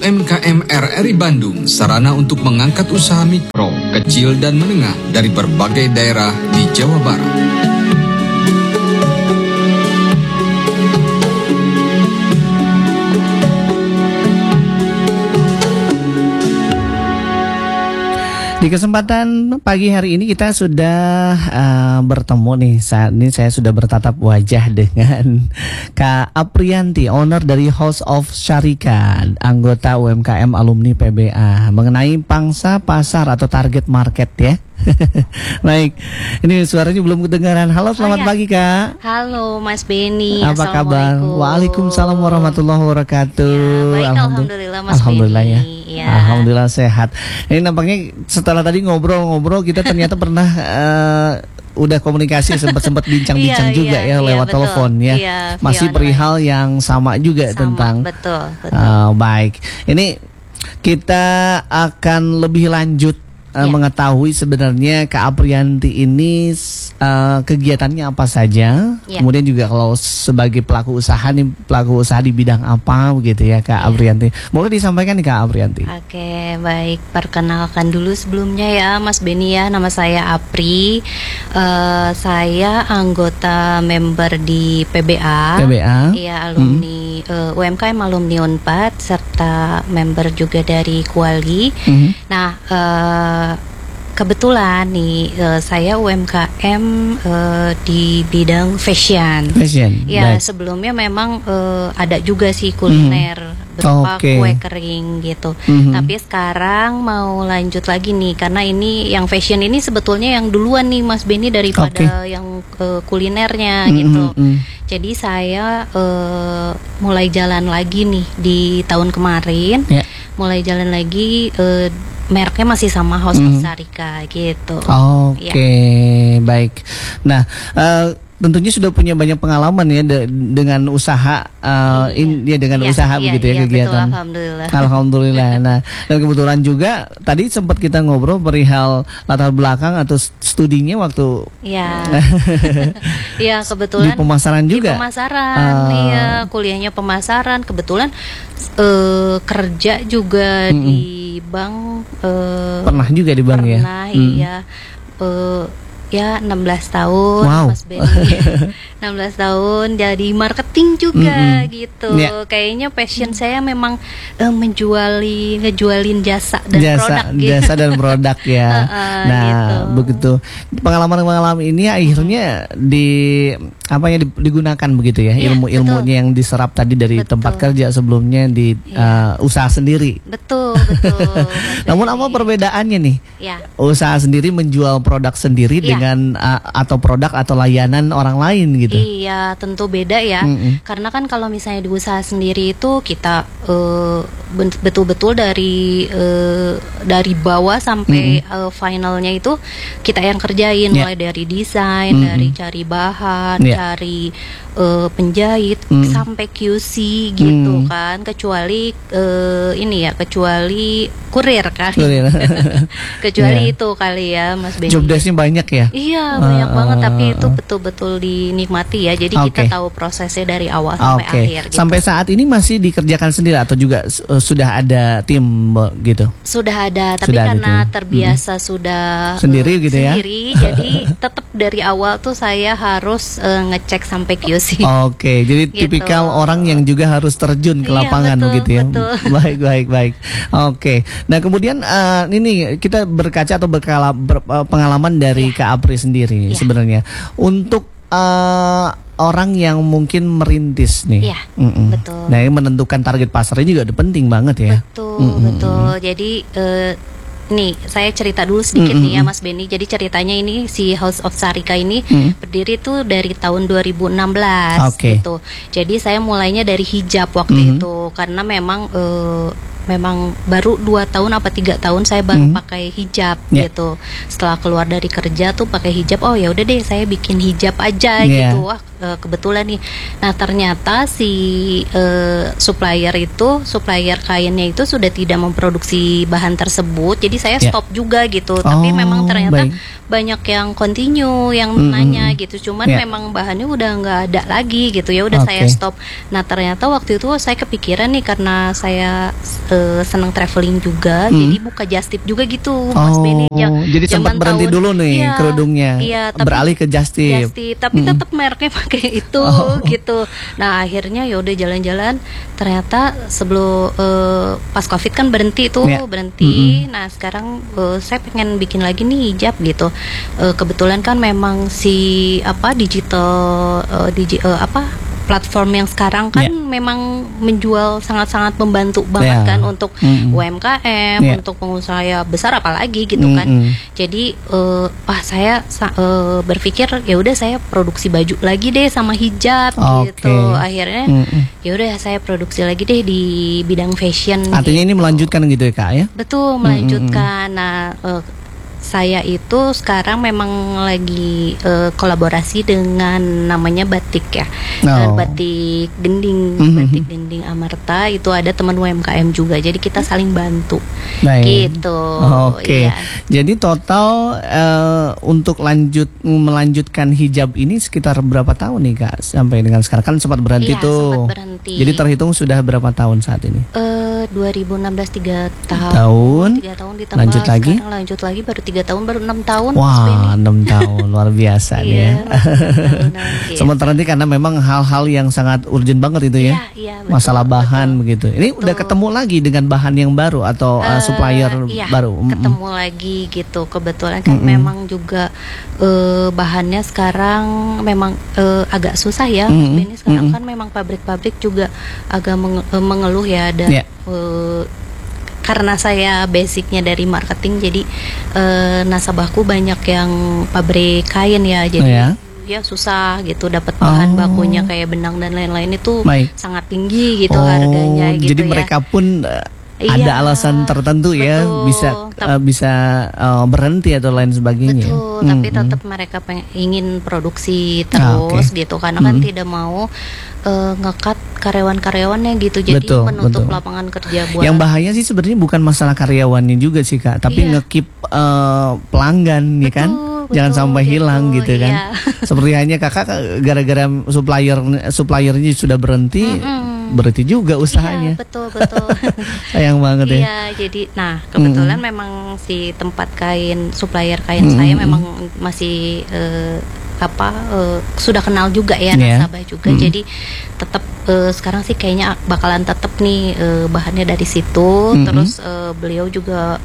UMKM RRI Bandung, sarana untuk mengangkat usaha mikro, kecil, dan menengah dari berbagai daerah di Jawa Barat. Di kesempatan pagi hari ini kita sudah bertemu nih. Saat ini saya sudah bertatap wajah dengan Kak Aprianti, owner dari House of Syarika, anggota UMKM alumni PBA, mengenai pangsa pasar atau target market ya. Baik, ini suaranya belum kedengaran. Halo, selamat pagi Kak. Halo Mas Beni. Apa kabar? Waalaikumsalam warahmatullahi wabarakatuh. Ya, baik, alhamdulillah Mas Alhamdulillah Beni. Ya. Alhamdulillah sehat. Ini nampaknya setelah tadi ngobrol-ngobrol kita ternyata pernah udah komunikasi sempat bincang-bincang juga ya lewat telepon ya. Iya, masih perihal yang sama juga tentang betul. Baik. Ini kita akan lebih lanjut mengetahui sebenarnya Kak Aprianti ini kegiatannya apa saja. Kemudian juga kalau sebagai pelaku usaha di bidang apa begitu ya Kak Aprianti. Boleh disampaikan nih Kak Aprianti. Oke, baik. Perkenalkan dulu sebelumnya ya Mas Beni ya. Nama saya Apri. Saya anggota member di PBA. Iya, alumni UMKM alumni Unpad serta member juga dari Kuali. Nah, kebetulan nih saya UMKM di bidang fashion. Ya, baik. Sebelumnya memang ada juga sih kuliner berupa kue kering gitu. Tapi sekarang mau lanjut lagi nih karena ini yang fashion ini sebetulnya yang duluan nih Mas Beni daripada yang kulinernya gitu. Jadi saya mulai jalan lagi nih di tahun kemarin. Mulai jalan lagi mereknya masih sama House of Syarika gitu. Baik. Nah, tentunya sudah punya banyak pengalaman ya dengan usaha dengan usaha begitu ya kegiatan. Betul, alhamdulillah. Nah, dan kebetulan juga tadi sempat kita ngobrol perihal latar belakang atau studinya waktu Iya, kebetulan di pemasaran juga. Di pemasaran, kuliahnya pemasaran. Kebetulan kerja juga di bank. Pernah juga di bank ya? Pernah, iya. Ya 16 tahun Mas Beni. 16 tahun jadi marketing juga gitu. Kayaknya passion saya memang ngejualin jasa dan produk gitu. Jasa dan produk ya. Nah, gitu. Begitu. Pengalaman ini akhirnya digunakan begitu ya, ilmu-ilmunya yang diserap tadi dari tempat kerja sebelumnya di usaha sendiri. Betul. Namun apa perbedaannya nih? Usaha sendiri menjual produk sendiri dengan atau produk atau layanan orang lain gitu. Iya, tentu beda ya. Karena kan kalau misalnya di usaha sendiri itu kita betul-betul dari bawah sampai finalnya itu kita yang kerjain, mulai dari desain, dari cari bahan, cari penjahit sampai QC gitu kan. Kecuali kecuali kurir kan. Kecuali itu kali ya Mas Beni. Job desk-nya banyak ya? Iya, banyak banget, tapi itu betul-betul dinikmati ya. Jadi kita tahu prosesnya dari awal sampai akhir gitu. Sampai saat ini masih dikerjakan sendiri atau juga sudah ada tim gitu? Sudah ada, tapi karena terbiasa sudah sendiri gitu ya. Jadi tetap dari awal tuh saya harus ngecek sampai QC. Jadi gitu. Tipikal orang yang juga harus terjun ke lapangan begitu ya. Betul. Baik. Nah, kemudian ini kita berkaca atau pengalaman dari Kak Apri sendiri sebenarnya untuk orang yang mungkin merintis nih. Betul. Nah, menentukan target pasarnya juga penting banget ya. Betul. Jadi nih saya cerita dulu sedikit nih ya Mas Beni. Jadi ceritanya ini si House of Syarika ini berdiri tuh dari tahun 2016 gitu. Jadi saya mulainya dari hijab waktu itu karena memang baru 2 tahun apa 3 tahun saya baru pakai hijab gitu. Setelah keluar dari kerja tuh pakai hijab. Oh ya udah deh saya bikin hijab aja gitu. Wah kebetulan nih. Nah ternyata si supplier kainnya itu sudah tidak memproduksi bahan tersebut, jadi saya stop juga gitu. Tapi memang ternyata banyak yang continue, yang nanya gitu. Cuman memang bahannya udah nggak ada lagi gitu. Ya udah saya stop. Nah ternyata waktu itu saya kepikiran nih, karena saya senang traveling juga, jadi buka just tip juga gitu, Mas Benny. Jadi sempat berhenti dulu nih kerudungnya, beralih ke just tip. Tapi tetap mereknya pakai itu gitu. Nah akhirnya ya udah jalan-jalan. Ternyata sebelum pas COVID kan berhenti tuh, berhenti. Nah sekarang saya pengen bikin lagi nih hijab gitu. Kebetulan kan memang si platform yang sekarang kan memang menjual sangat-sangat membantu banget kan untuk UMKM, untuk pengusaha ya besar apalagi gitu kan. Jadi saya berpikir ya udah saya produksi baju lagi deh sama hijab gitu. Akhirnya ya udah saya produksi lagi deh di bidang fashion. Artinya gitu. Ini melanjutkan gitu ya Kak ya? Betul, melanjutkan. Nah saya itu sekarang memang lagi kolaborasi dengan namanya batik ya, batik gending, batik gending Amarta. Itu ada teman UMKM juga, jadi kita saling bantu. Gitu. Ya. Jadi total untuk melanjutkan hijab ini sekitar berapa tahun nih Kak sampai dengan sekarang? Kan sempat berhenti tuh. Sempat berhenti. Jadi terhitung sudah berapa tahun saat ini? 2016 3 tahun ditambah lanjut lagi baru 3 tahun, baru 6 tahun. Wah, 6 tahun luar biasa nih ya. Sempat terhenti karena memang hal-hal yang sangat urgent banget itu ya. Masalah bahan begitu. Ini udah ketemu lagi dengan bahan yang baru atau supplier baru? Ketemu lagi gitu. Kebetulan kan memang juga bahannya sekarang memang agak susah ya. Ini sekarang kan memang pabrik-pabrik juga agak mengeluh ya, ada karena saya basicnya dari marketing, jadi nasabahku banyak yang pabrik kain ya, jadi ya susah gitu dapat bahan bakunya kayak benang dan lain-lain itu sangat tinggi gitu harganya gitu. Jadi mereka pun ada alasan tertentu ya, bisa berhenti atau lain sebagainya. Betul, tapi tetap mereka ingin produksi terus gitu, karena kan tidak mau ngekat karyawan-karyawannya gitu. Jadi menutup lapangan kerja buat. Yang bahaya sih sebenarnya bukan masalah karyawannya juga sih Kak, tapi ngekip pelanggan ya kan. Jangan sampai hilang gitu kan. Seperti hanya Kakak gara-gara suppliernya sudah berhenti, berhenti juga usahanya. Betul. Sayang banget ya. Iya, jadi kebetulan memang si tempat kain, supplier kain saya memang masih sudah kenal juga ya nasabah juga. Jadi tetap sekarang sih kayaknya bakalan tetap nih bahannya dari situ. Terus beliau juga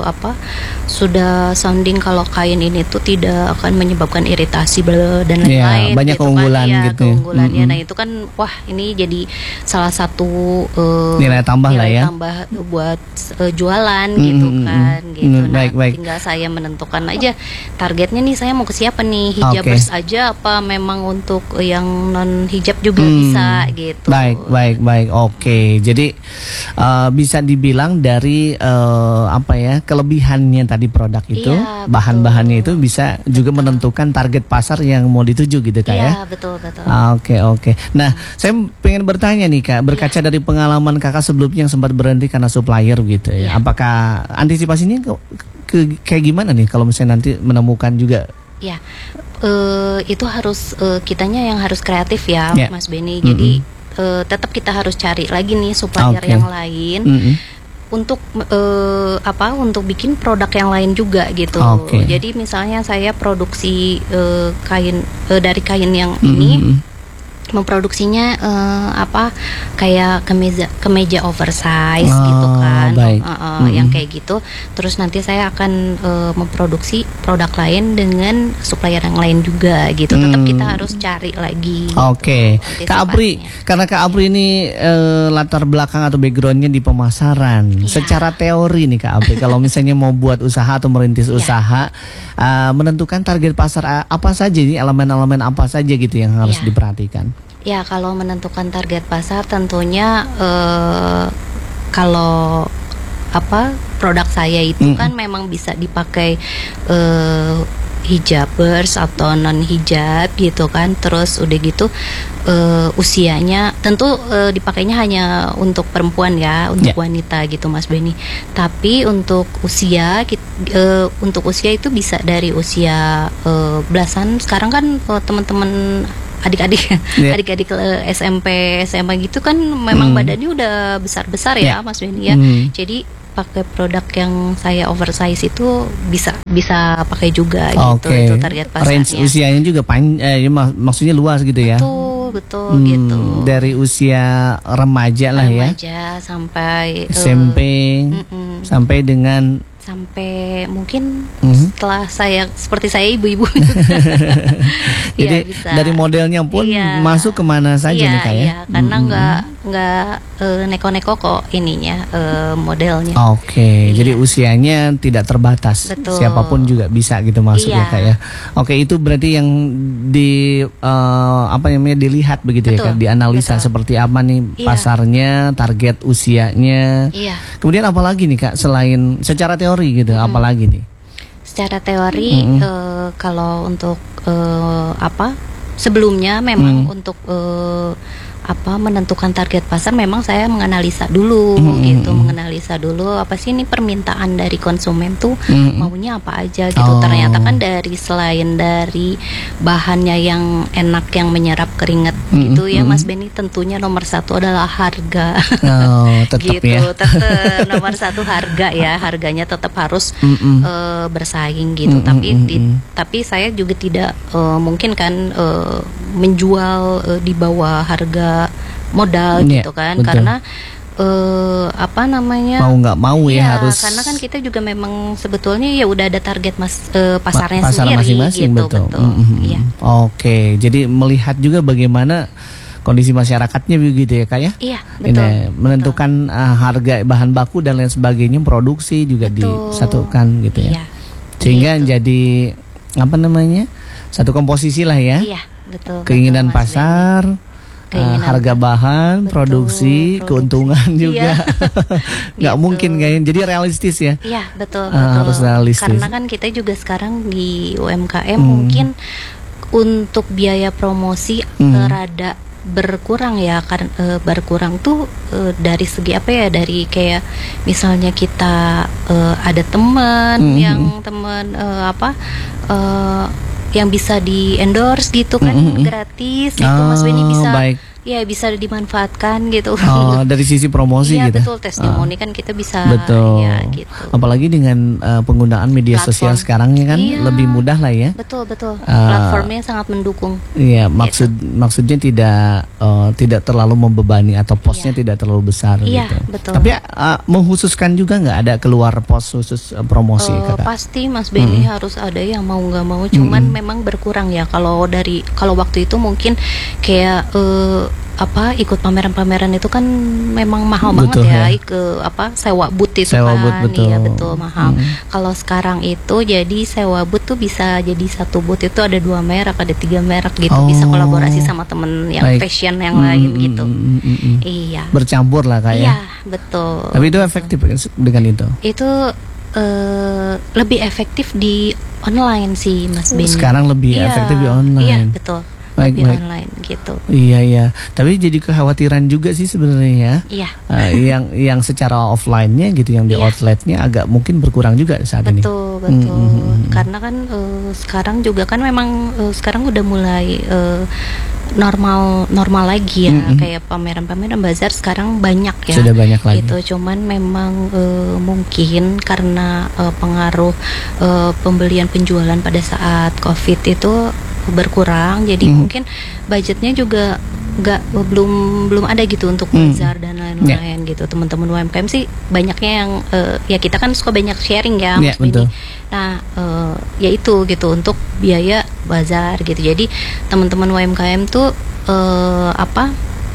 sudah sounding kalau kain ini tuh tidak akan menyebabkan iritasi dan lain-lain. Banyak gitu keunggulan kan, gitu. Keunggulannya. Nah itu kan wah ini jadi salah satu nilai tambah lah ya. Tambah buat jualan gitu kan. Gitu. Baik. Tinggal saya menentukan aja targetnya nih, saya mau ke siapa nih, hijabers aja apa memang untuk yang non hijab juga bisa gitu. Baik. Oke. Jadi bisa dibilang dari kelebihannya tadi produk itu, bahan-bahannya itu bisa juga menentukan target pasar yang mau dituju gitu Kak ya. Betul. Oke. Nah, saya pengen bertanya nih Kak, berkaca dari pengalaman Kakak sebelumnya yang sempat berhenti karena supplier gitu ya. Apakah antisipasinya kayak gimana nih kalau misalnya nanti menemukan juga? Ya. Itu harus kitanya yang harus kreatif ya, Mas Benny. Jadi tetap kita harus cari lagi nih supplier yang lain untuk untuk bikin produk yang lain juga gitu. Jadi misalnya saya produksi kain dari kain yang ini, memproduksinya kayak kemeja oversize gitu kan, yang kayak gitu. Terus nanti saya akan memproduksi produk lain dengan supplier yang lain juga gitu. Tetap kita harus cari lagi. Kak Apri, karena Kak Apri ini latar belakang atau backgroundnya di pemasaran. Secara teori nih Kak Apri, kalau misalnya mau buat usaha atau merintis usaha, menentukan target pasar apa saja nih, elemen-elemen apa saja gitu yang harus diperhatikan? Ya, kalau menentukan target pasar tentunya kalau produk saya itu kan memang bisa dipakai hijabers atau non hijab gitu kan. Terus udah gitu usianya tentu dipakainya hanya untuk perempuan ya, untuk wanita gitu Mas Benny. Tapi untuk usia itu bisa dari usia belasan. Sekarang kan teman-teman adik-adik SMP SMA gitu kan memang badannya udah besar-besar ya Mas Benny ya. Jadi pakai produk yang saya oversize itu bisa pakai juga gitu. Itu target pasarnya. Range usianya juga maksudnya luas gitu ya. Betul gitu. Dari usia remaja lah ya. Remaja sampai SMP sampai dengan sampai mungkin setelah seperti saya ibu-ibu. Jadi bisa. Dari modelnya pun masuk kemana saja nih Kak ya? Iya, karena nggak neko-neko kok ininya modelnya. Jadi usianya tidak terbatas. Betul. Siapapun juga bisa gitu masuk ya Kak ya. Itu berarti yang dilihat begitu ya Kak, dianalisa seperti apa nih pasarnya, target usianya. Kemudian apa lagi nih Kak selain secara teori gitu, apalagi nih? Secara teori kalau untuk sebelumnya memang untuk menentukan target pasar memang saya menganalisa dulu gitu, menganalisa dulu apa sih ini permintaan dari konsumen tuh maunya apa aja gitu. Ternyata kan selain dari bahannya yang enak yang menyerap keringat gitu ya Mas Benny, tentunya nomor satu adalah harga. Tetap gitu ya. Tetap nomor satu harga ya, harganya tetap harus bersaing gitu. Tapi saya juga tidak mungkin kan menjual di bawah harga modal gitu kan, betul. Karena mau nggak mau ya harus, karena kan kita juga memang sebetulnya ya udah ada target pasarnya pasar sendiri masing-masing, gitu, betul. Jadi melihat juga bagaimana kondisi masyarakatnya begitu ya Kak ya. Iya, betul. Menentukan harga bahan baku dan lain sebagainya, produksi juga disatukan gitu ya. Sehingga jadi satu komposisi lah ya. Iya, betul. Keinginan pasar, harga bahan, produksi, keuntungan juga. Nggak mungkin kayaknya. Jadi realistis ya. Iya, betul. Harus realistis. Karena kan kita juga sekarang di UMKM mungkin untuk biaya promosi rada berkurang ya, karena berkurang tuh dari segi dari kayak misalnya kita ada teman yang bisa di endorse gitu kan, gratis gitu Mas Benny, bisa dimanfaatkan gitu. Dari sisi promosi gitu. Iya betul, testimoni kan kita bisa. Betul. Ya, gitu. Apalagi dengan penggunaan media sosial sekarang ya kan, lebih mudah lah ya. Betul. Platformnya sangat mendukung. Iya, maksudnya tidak terlalu membebani atau posnya tidak terlalu besar gitu. Betul. Tapi mengkhususkan juga nggak ada keluar pos khusus promosi Kakak? Pasti Mas Benny harus ada yang mau nggak mau, cuman memang berkurang ya. Kalau waktu itu mungkin kayak ikut pameran-pameran itu kan memang mahal banget ya. Sewa booth itu betul. Iya betul, mahal. Kalau sekarang itu jadi sewa booth tuh bisa jadi satu booth itu ada 2 merek, ada 3 merek gitu. Bisa kolaborasi sama temen yang fashion yang lain gitu. Iya. Bercampur lah Kak ya. Iya, betul. Tapi itu efektif dengan itu? Itu lebih efektif di online sih Mas Benny. Sekarang lebih efektif di online. Iya, betul. Lebih online gitu. Iya. Tapi jadi kekhawatiran juga sih sebenarnya ya. Iya. Yang secara offline-nya gitu, yang di outletnya agak mungkin berkurang juga saat ini. Betul. Karena kan sekarang juga kan memang sekarang udah mulai normal lagi ya. Kayak pameran bazar sekarang banyak ya. Sudah banyak lagi. Gitu. Cuman memang mungkin karena pengaruh pembelian penjualan pada saat Covid itu berkurang, jadi mungkin budgetnya juga belum ada gitu untuk bazar dan lain-lain gitu. Teman-teman UMKM sih banyaknya yang kita kan suka banyak sharing ya Mas Benny. Nah ya itu gitu untuk biaya bazar gitu. Jadi teman-teman UMKM tuh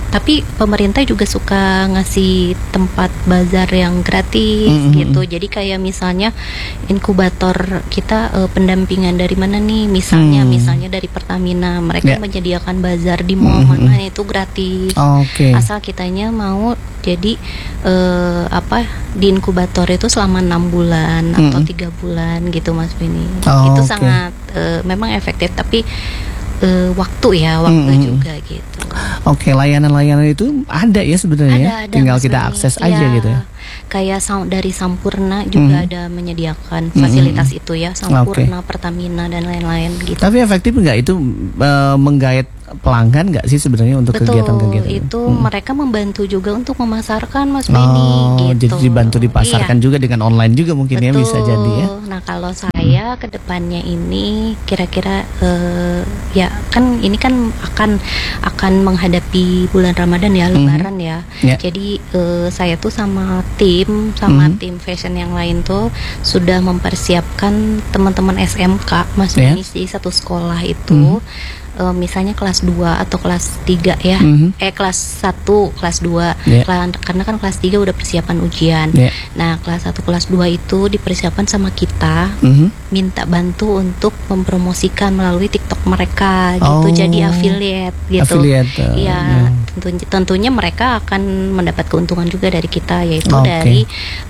Tapi pemerintah juga suka ngasih tempat bazar yang gratis gitu. Jadi kayak misalnya inkubator kita pendampingan dari mana nih? Misalnya dari Pertamina, mereka menyediakan bazar di mall mana itu gratis. Asal kitanya mau jadi di inkubator itu selama 6 bulan atau 3 bulan gitu Mas Beni. Itu sangat memang efektif, tapi waktu juga gitu. Layanan-layanan itu ada ya sebenarnya, tinggal kita akses aja gitu ya. Kayak dari Sampurna juga ada menyediakan fasilitas itu ya, Sampurna, Pertamina dan lain-lain gitu. Tapi efektif nggak itu menggait pelanggan nggak sih sebenarnya untuk kegiatan-kegiatan itu? Mereka membantu juga untuk memasarkan Mas Beni gitu. Jadi dibantu dipasarkan juga dengan online juga mungkin ya, bisa jadi ya. Nah kalau saya ke depannya ini kira-kira ya kan ini kan akan menghadapi bulan Ramadan ya, Lebaran ya. Jadi saya tuh sama tim fashion yang lain tuh sudah mempersiapkan teman-teman SMK Mas Beni di satu sekolah itu. Misalnya kelas 2 atau kelas 3 ya, kelas 1, kelas 2 karena kan kelas 3 udah persiapan ujian. Nah kelas 1, kelas 2 itu dipersiapkan sama kita, minta bantu untuk mempromosikan melalui TikTok mereka gitu, jadi affiliate gitu. Iya, tentunya mereka akan mendapat keuntungan juga dari kita, yaitu dari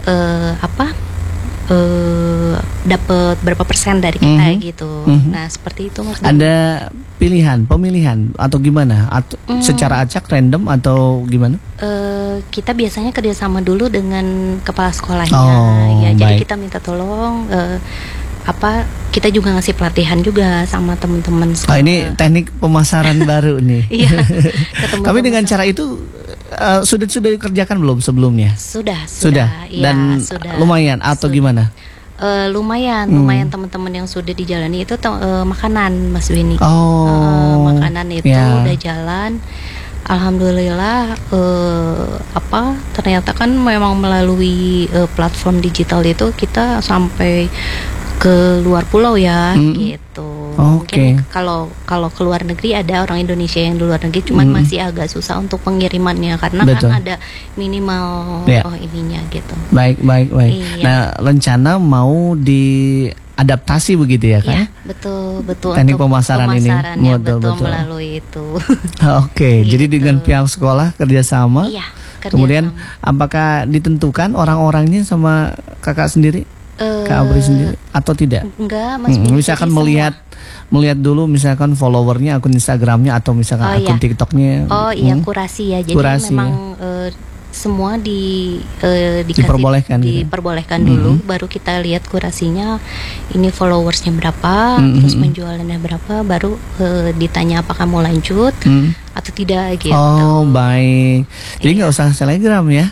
dapat berapa persen dari kita gitu. Nah seperti itu Mas. Ada pemilihan atau gimana? Atau secara acak random atau gimana? Kita biasanya kerjasama dulu dengan kepala sekolahnya. Jadi kita minta tolong. Kita juga ngasih pelatihan juga sama teman-teman sekolah. Ini teknik pemasaran baru nih. Iya. Tapi dengan cara itu sudah dikerjakan belum sebelumnya? Sudah. Dan sudah. Lumayan atau gimana? Lumayan teman-teman yang sudah dijalani itu makanan Mas Beni. Makanan itu udah jalan. Alhamdulillah ternyata kan memang melalui platform digital itu kita sampai ke luar pulau ya gitu. Mungkin kalau ke luar negeri ada orang Indonesia yang di luar negeri, cuman masih agak susah untuk pengirimannya karena kan ada minimal ininya gitu. Baik. Iya. Nah, rencana mau diadaptasi begitu ya kan? Iya, betul. Teknik pemasaran ini betul melalui itu. Gitu. Jadi dengan pihak sekolah kerjasama. Iya, kemudian apakah ditentukan orang-orangnya sama kakak sendiri? Kak Apri sendiri atau tidak? Enggak, Mas. Misalkan melihat dulu misalkan followernya, akun Instagramnya atau misalkan akun TikToknya. Kurasi ya. Jadi memang semua diperbolehkan dulu, baru kita lihat kurasinya, ini followersnya berapa, terus penjualannya berapa, baru ditanya apakah mau lanjut atau tidak gitu. Baik. Jadi nggak usah Telegram ya?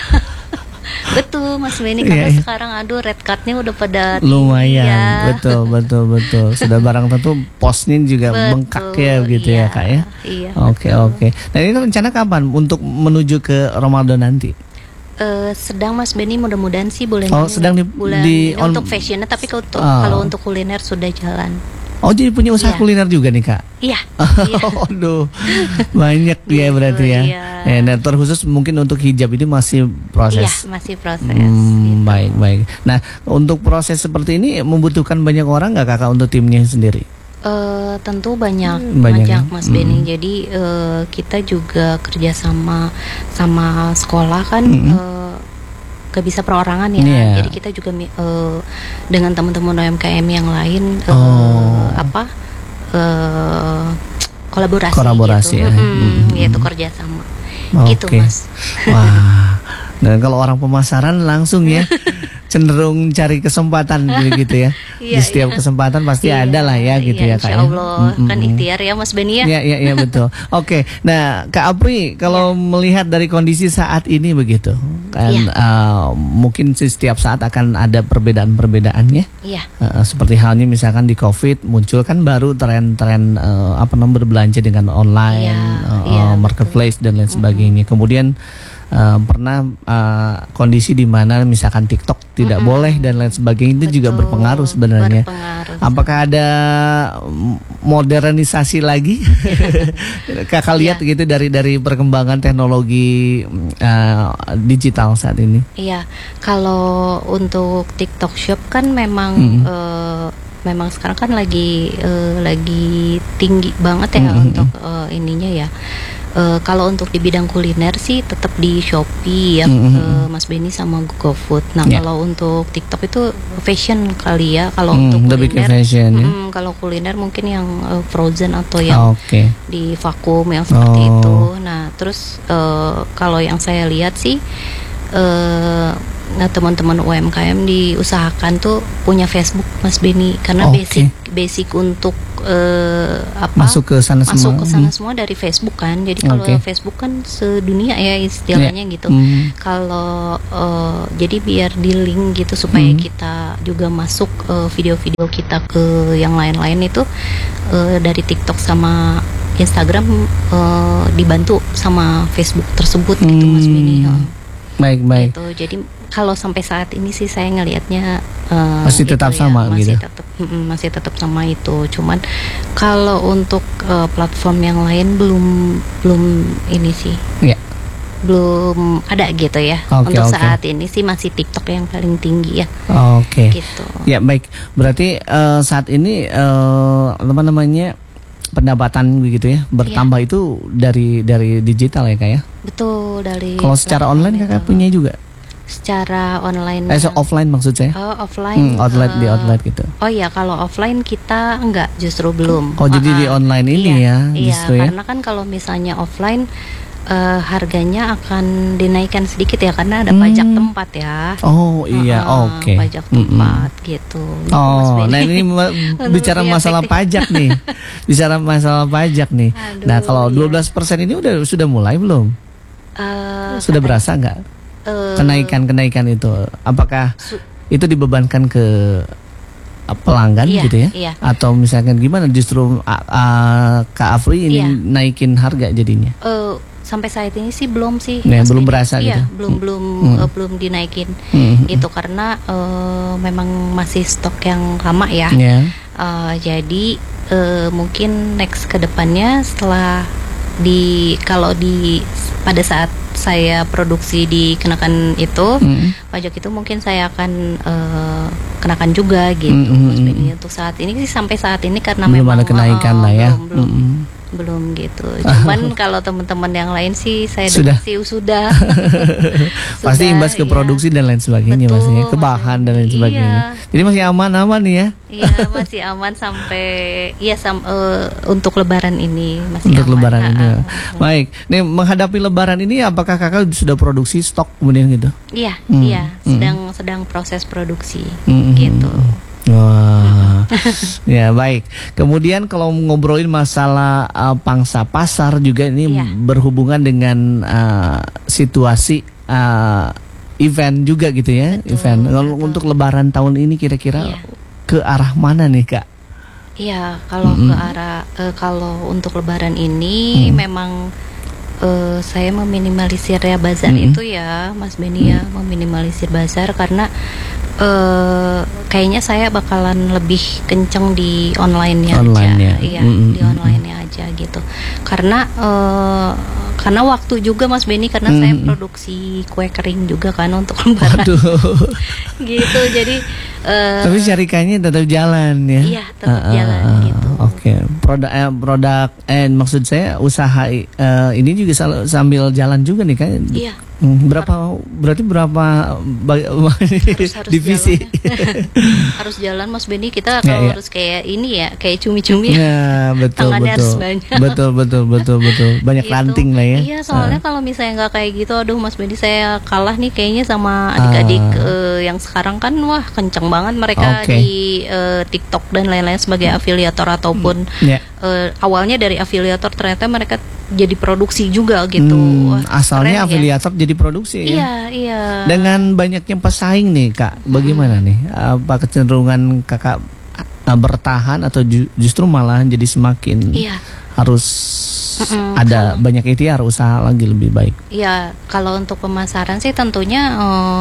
Betul Mas Beni, karena sekarang red cardnya udah pada lumayan. Betul. Sudah barang tentu postnya juga bengkak ya begitu ya Kak ya. Iya. Oke. Nah ini rencana kapan untuk menuju ke Ramadan nanti? Sedang Mas Beni, mudah-mudahan sih bulan sedang untuk fashionnya, tapi kalau untuk kuliner sudah jalan. Jadi punya usaha kuliner juga nih Kak? Iya. Aduh, banyak ya berarti ya. Nah, terkhusus mungkin untuk hijab itu masih proses. Iya, masih proses. Baik. Nah, untuk proses seperti ini membutuhkan banyak orang nggak Kakak untuk timnya sendiri? Tentu banyak Mas Beni. Jadi kita juga kerjasama sama sekolah kan. Gak bisa perorangan ya. Jadi kita juga dengan teman-teman UMKM yang lain kolaborasi gitu. Yaitu kerjasama. Gitu Mas. Wah. Dan kalau orang pemasaran langsung ya cenderung cari kesempatan gitu ya. Di setiap kesempatan pasti ada lah ya gitu ya Kak. Insya Allah kan ikhtiar ya Mas Beni ya. Iya betul. Oke. Nah Kak Apri, kalau melihat dari kondisi saat ini begitu kan, mungkin setiap saat akan ada perbedaan-perbedaannya. Iya. Seperti halnya misalkan di COVID muncul kan baru tren-tren berbelanja dengan online, marketplace dan lain sebagainya. Kemudian pernah kondisi di mana misalkan TikTok tidak boleh dan lain sebagainya, itu juga berpengaruh sebenarnya. Apakah ada modernisasi lagi? Kakak lihat gitu dari perkembangan teknologi digital saat ini? Iya, kalau untuk TikTok Shop kan memang memang sekarang kan lagi tinggi banget ya untuk ininya ya. Kalau untuk di bidang kuliner sih tetap di Shopee ya, Mas Benny sama GoFood. Nah kalau untuk TikTok itu fashion kali ya. Kalau untuk kuliner, kalau kuliner mungkin yang frozen atau yang di vakum yang seperti itu. Nah terus kalau yang saya lihat sih, teman-teman UMKM diusahakan tuh punya Facebook, Mas Benny, karena basic untuk masuk ke sana semua dari Facebook kan. Jadi kalau Facebook kan sedunia ya istilahnya gitu. Kalau jadi biar di link gitu supaya kita juga masuk video-video kita ke yang lain-lain itu dari TikTok sama Instagram dibantu sama Facebook tersebut gitu, Mas Benny. Baik. Gitu. Jadi kalau sampai saat ini sih saya ngelihatnya masih tetap sama gitu. Masih tetap sama itu. Cuman kalau untuk platform yang lain belum ini sih. Belum ada gitu ya. Untuk saat ini sih masih TikTok yang paling tinggi ya. Gitu. Ya baik. Berarti saat ini pendapatan begitu ya bertambah itu dari digital ya Kak ya? Betul, dari. Kalau secara online Kakak punya juga? Secara online. Offline maksud saya? Offline. Outlet gitu. Oh iya, kalau offline kita enggak, justru belum. Jadi di online ini justru ya? Karena kan kalau misalnya offline harganya akan dinaikkan sedikit ya, karena ada pajak tempat ya. Pajak tempat gitu. Nah ini bicara masalah pajak nih. Aduh, nah kalau 12% ini sudah mulai belum? Sudah berasa nggak kenaikan itu? Apakah itu dibebankan ke pelanggan gitu ya? Iya. Atau misalkan gimana justru Kak Afri ini naikin harga jadinya? Sampai saat ini sih belum sih. Belum berasa gitu. Belum dinaikin gitu, karena memang masih stok yang lama ya. Jadi mungkin next ke depannya setelah pada saat saya produksi dikenakan itu pajak itu, mungkin saya akan kenakan juga gitu. Untuk saat ini sih, sampai saat ini karena belum memang ada kenaikan lah ya. Belum gitu. Cuman kalau teman-teman yang lain sih saya sudah pasti imbas ke produksi dan lain sebagainya, maksudnya ke bahan dan lain sebagainya. Jadi masih aman nih ya. Iya, masih aman sampai untuk lebaran ini masih untuk aman. Lebaran ini. Baik. Nih menghadapi lebaran ini apakah Kakak sudah produksi stok kemudian gitu? Iya, sedang proses produksi gitu. Wah, ya baik. Kemudian kalau ngobrolin masalah pangsa pasar juga ini berhubungan dengan situasi event juga gitu ya. Betul. Kalau untuk Lebaran tahun ini kira-kira ke arah mana nih Kak? Iya, kalau ke arah kalau untuk Lebaran ini memang saya meminimalisir ya bazar itu ya, Mas Benny ya, meminimalisir bazar karena kayaknya saya bakalan lebih kenceng di online-nya aja. Iya, di online-nya aja gitu. Karena waktu juga Mas Benny, karena saya produksi kue kering juga kan untuk Lebaran. Gitu. Jadi tapi syarikannya tetap jalan ya. Iya, tetap jalan gitu. Produk maksud saya usaha ini juga sambil jalan juga nih kan. Iya. Berarti berapa divisi? Harus jalan Mas Benny, kita kalau harus kayak ini ya, kayak cumi-cumi. Ya, betul. Harus banyak. Betul. Banyak gitu. Ranting lah ya. Iya, soalnya kalau misalnya nggak kayak gitu, aduh Mas Benny, saya kalah nih kayaknya sama adik-adik yang sekarang kan, wah kenceng banget mereka di TikTok dan lain-lain sebagai afiliator ataupun awalnya dari afiliator ternyata mereka jadi produksi juga gitu. Asalnya afiliator jadi produksi ya. Iya. Dengan banyaknya pesaing nih Kak, bagaimana nih? Apa kecenderungan Kakak bertahan atau justru malah jadi semakin harus ada banyak ikhtiar, usaha lagi lebih baik. Iya, kalau untuk pemasaran sih tentunya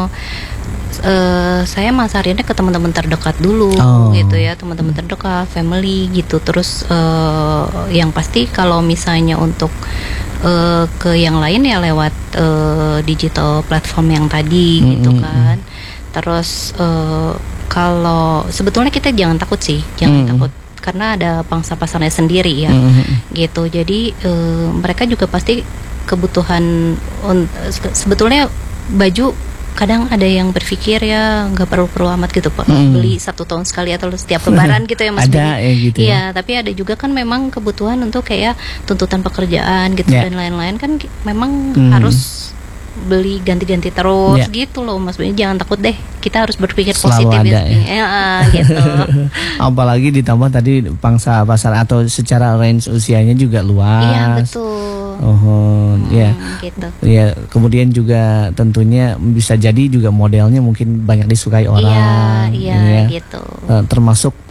saya masarinnya ke teman-teman terdekat dulu, gitu ya, teman-teman terdekat, family gitu. Terus yang pasti kalau misalnya untuk ke yang lain ya lewat digital platform yang tadi, gitu kan. Terus kalau sebetulnya kita jangan takut sih, jangan takut. Karena ada pangsa pasarnya sendiri ya, gitu. Jadi mereka juga pasti kebutuhan sebetulnya baju. Kadang ada yang berpikir ya nggak perlu amat gitu Pak, beli 1 tahun sekali atau setiap lebaran gitu ya Mas. Ada gitu ya. Tapi ada juga kan memang kebutuhan untuk kayak tuntutan pekerjaan gitu dan lain-lain kan memang harus beli ganti-ganti terus gitu loh Mas. Jangan takut deh, kita harus berpikir selalu positif ada, gitu. Apalagi ditambah tadi pangsa pasar atau secara range usianya juga luas. Iya betul. Gitu. Ya, kemudian juga tentunya bisa jadi juga modelnya mungkin banyak disukai orang. Iya gitu. Termasuk